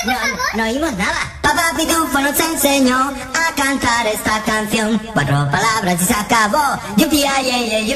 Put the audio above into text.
No oímos nada. Papá Pitufo nos enseñó a cantar esta canción. 4 palabras y se acabó. Yupi, ay, ay, ay,